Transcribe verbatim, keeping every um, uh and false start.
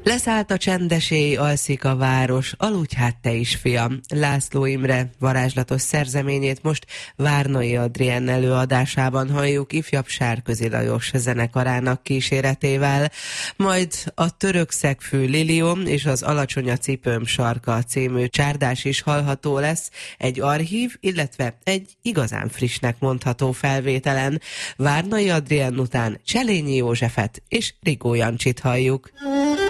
Leszállt a csendes éj, alszik a város, aludj hát te is, fiam. László Imre varázslatos szerzeményét most Várnai Adrien előadásában halljuk ifjabb Sárközi Lajos zenekarának kíséretével, majd a Török szegfű Lilium és az Alacsony a cipőm sarka című csárdás is hallható lesz egy archív, illetve egy igazán frissnek mondható felvételen. Várnai Adrien után Cselényi Józsefet és Rigó Jancsit halljuk.